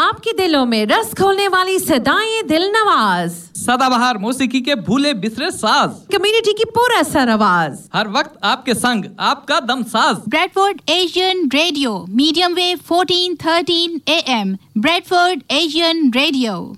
आपके दिलों में रस खोलने वाली सदाएं दिल नवाज, सदाबहार मौसीकी के भूले बिसरे साज, कम्युनिटी की पूरा सर आवाज, हर वक्त आपके संग आपका दम साज। Bradford Asian radio, medium wave 1413 AM, Bradford Asian radio.